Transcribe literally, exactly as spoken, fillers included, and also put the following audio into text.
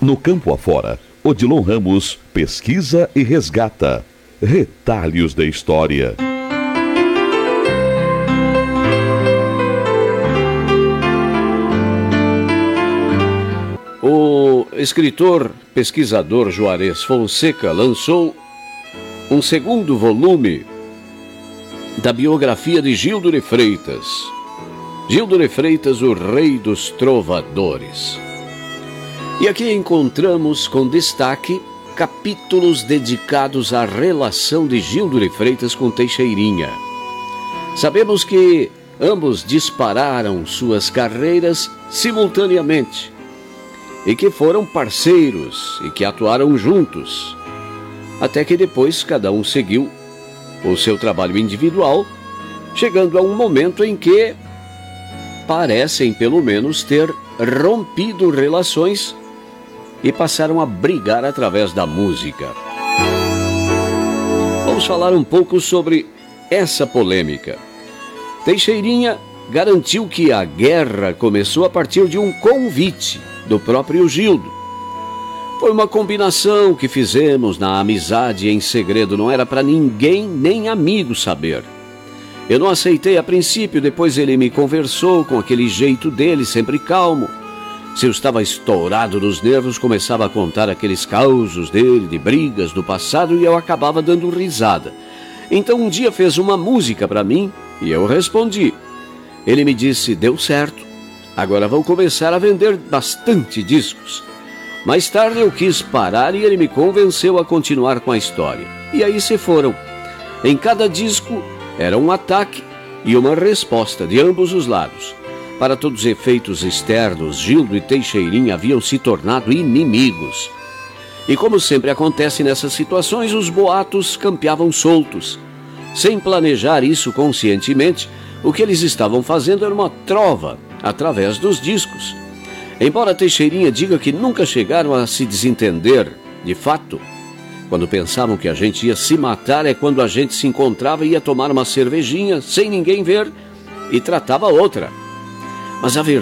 No campo afora, Odilon Ramos pesquisa e resgata retalhos da história. O escritor, pesquisador Juarez Fonseca lançou um segundo volume da biografia de Gildo de Freitas. Gildo de Freitas, o rei dos trovadores. E aqui encontramos com destaque capítulos dedicados à relação de Gildo de Freitas com Teixeirinha. Sabemos que ambos dispararam suas carreiras simultaneamente e que foram parceiros e que atuaram juntos, até que depois cada um seguiu o seu trabalho individual, chegando a um momento em que parecem pelo menos ter rompido relações e passaram a brigar através da música. Vamos falar um pouco sobre essa polêmica. Teixeirinha garantiu que a guerra começou a partir de um convite do próprio Gildo. Foi uma combinação que fizemos na amizade em segredo, não era para ninguém, nem amigo saber. Eu não aceitei a princípio, depois ele me conversou com aquele jeito dele, sempre calmo. Se eu estava estourado nos nervos, começava a contar aqueles causos dele, de brigas do passado, e eu acabava dando risada. Então um dia fez uma música para mim e eu respondi. Ele me disse, deu certo, agora vou começar a vender bastante discos. Mais tarde eu quis parar e ele me convenceu a continuar com a história. E aí se foram. Em cada disco era um ataque e uma resposta de ambos os lados. Para todos os efeitos externos, Gildo e Teixeirinha haviam se tornado inimigos. E como sempre acontece nessas situações, os boatos campeavam soltos. Sem planejar isso conscientemente, o que eles estavam fazendo era uma trova através dos discos. Embora Teixeirinha diga que nunca chegaram a se desentender, de fato, quando pensavam que a gente ia se matar é quando a gente se encontrava e ia tomar uma cervejinha sem ninguém ver e tratava outra. Mas a verdade